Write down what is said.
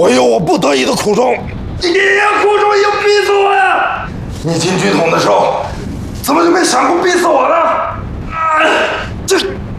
我有我不得已的苦衷。 你要苦衷也逼死我呀！ 你进军统的时候，怎么就没想过逼死我呢？ 这